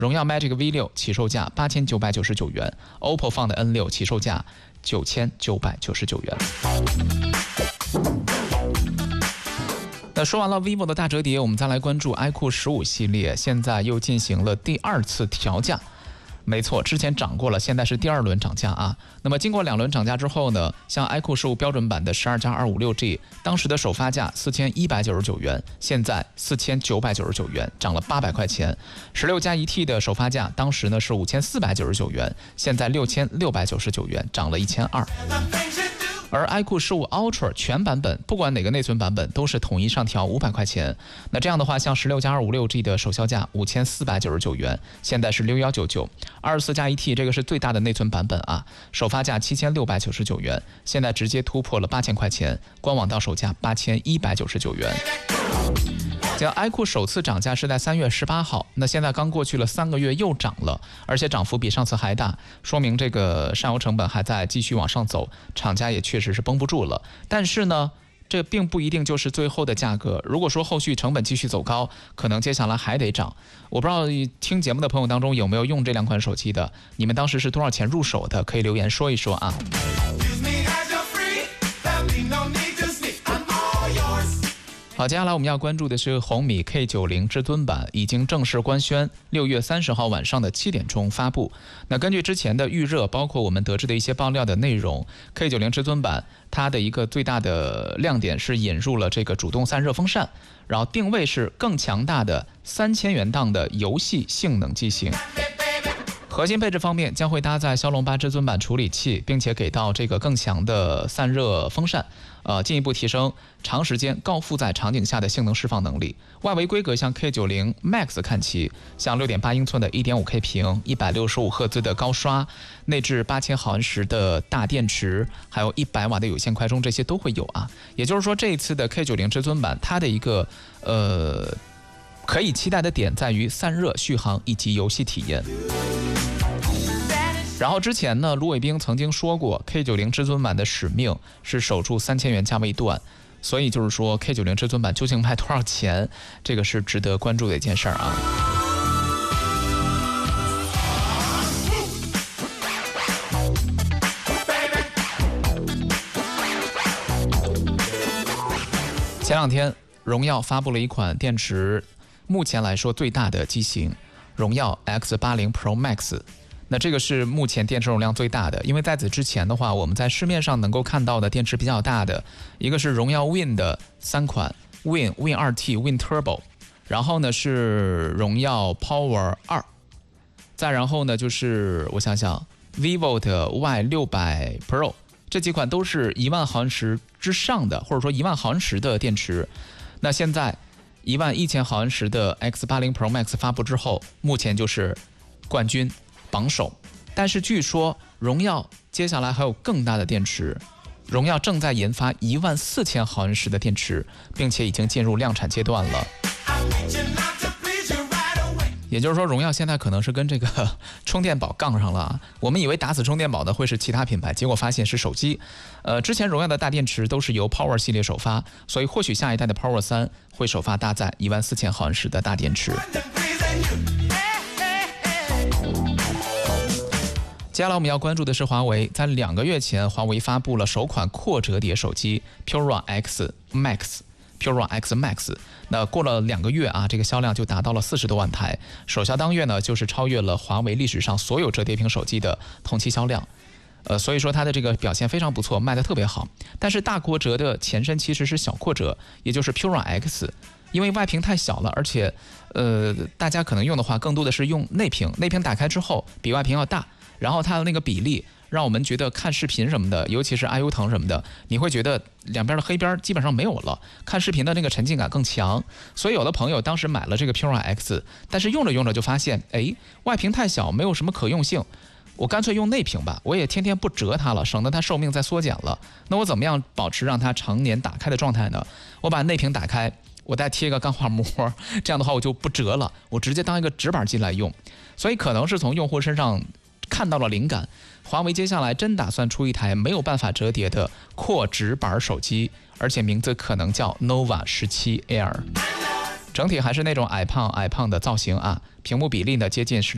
荣耀 Magic V6 起售价8999元 ，OPPO Find N6 起售价9999元。那说完了 vivo 的大折叠，我们再来关注 iQOO 15系列，现在又进行了第2次调价。没错，之前涨过了，现在是第2轮涨价啊。那么经过2轮涨价之后呢，像 iQOO 15标准版的12+256G， 当时的首发价4199元，现在4999元，涨了800块钱。16+1T 的首发价当时呢是5499元，现在6699元，涨了1200。而 iQOO 15 Ultra 全版本，不管哪个内存版本，都是统一上调500块钱。那这样的话，像16+256G 的首销价5499元，现在是6199。24+1T 这个是最大的内存版本啊，首发价7699元，现在直接突破了8000块钱，官网到手价8199元。像 iQOO 首次涨价是在3月18号，那现在刚过去了3个月又涨了，而且涨幅比上次还大，说明这个上游成本还在继续往上走，厂家也确实是绷不住了。但是呢，这并不一定就是最后的价格，如果说后续成本继续走高，可能接下来还得涨。我不知道听节目的朋友当中有没有用这2款手机的，你们当时是多少钱入手的？可以留言说一说啊。好，接下来我们要关注的是红米 K90 至尊版已经正式官宣，6月30号晚上的7点钟发布。那根据之前的预热，包括我们得知的一些爆料的内容 ，K90 至尊版它的一个最大的亮点是引入了这个主动散热风扇，然后定位是更强大的3000元档的游戏性能机型。核心配置方面将会搭载骁龙8至尊版处理器，并且给到这个更强的散热风扇，进一步提升长时间高负载场景下的性能释放能力。外围规格向 K90 Max 看齐，像 6.8 英寸的 1.5K 屏，165赫兹的高刷，内置8000毫安时的大电池，还有100瓦的有线快充，这些都会有啊。也就是说，这一次的 K90 至尊版，它的一个可以期待的点在于散热、续航以及游戏体验。然后之前呢，卢伟冰曾经说过 ，K90 至尊版的使命是守住3000元价位段，所以就是说 K90 至尊版究竟卖多少钱，这个是值得关注的一件事儿啊。前2天，荣耀发布了一款电池目前来说最大的机型，荣耀 X80 Pro Max。那这个是目前电池容量最大的，因为在此之前的话，我们在市面上能够看到的电池比较大的，一个是荣耀 Win 的3款 Win 2T Win Turbo， 然后呢是荣耀 Power 2，再然后呢就是我想想 vivo 的 Y600 Pro， 这几款都是1万毫安时之上的，或者说1万毫安时的电池。那现在11000毫安时的 X80 Pro Max 发布之后，目前就是冠军榜首，但是据说荣耀接下来还有更大的电池，荣耀正在研发14000毫安时的电池，并且已经进入量产阶段了。也就是说，荣耀现在可能是跟这个充电宝杠上了啊。我们以为打死充电宝的会是其他品牌，结果发现是手机。之前荣耀的大电池都是由 Power 系列首发，所以或许下一代的 Power 3会首发搭载14000毫安时的大电池。接下来我们要关注的是华为，在2个月前，华为发布了首款扩折叠手机 Pura X Max。Pura X Max， 那过了2个月啊，这个销量就达到了40多万台，首销当月呢，就是超越了华为历史上所有折叠屏手机的同期销量。所以说它的这个表现非常不错，卖得特别好。但是大扩折的前身其实是小扩折，也就是 Pura X， 因为外屏太小了，而且大家可能用的话更多的是用内屏，内屏打开之后比外屏要大，然后它的那个比例让我们觉得看视频什么的，尤其是 IU 腾什么的，你会觉得两边的黑边基本上没有了，看视频的那个沉浸感更强。所以有的朋友当时买了这个 Pura X， 但是用着用着就发现，外屏太小，没有什么可用性，我干脆用内屏吧，我也天天不折它了，省得它寿命再缩减了。那我怎么样保持让它常年打开的状态呢？我把内屏打开，我再贴一个钢化膜，这样的话我就不折了，我直接当一个直板机来用。所以可能是从用户身上看到了灵感，华为接下来真打算出一台没有办法折叠的扩直板手机，而且名字可能叫 Nova 17 Air。整体还是那种矮胖的造型啊，屏幕比例呢接近16